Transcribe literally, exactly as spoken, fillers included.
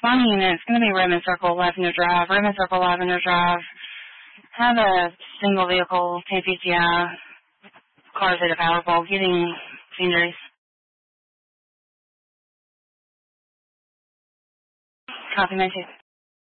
Spawning unit, it's going to be Redmond Circle, Lavender Drive. Redmond Circle, Lavender Drive. Have a single vehicle, K P T I, cars at a Powerball, getting sceneries. Copy, Macy.